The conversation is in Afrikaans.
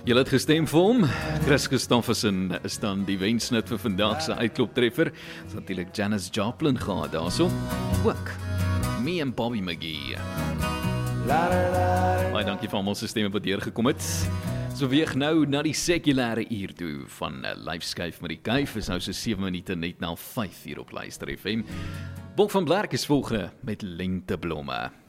Julle het gestem vir hom. Chris Christofferson is dan die wensnit vir vandag se uitkloptreffer. Dis natuurlik Janis Joplin gehad daarso. Ook Me en Bobby McGee. Baie dankie vir almal se stemme wat deurgekom het. So weeg nou na die sekulêre uur toe van Lyfskyf met die Kuif. Is nou so 7 minute net na 5 uur op Luister FM. Bonk van Blerk is volgende met Lenteblomme.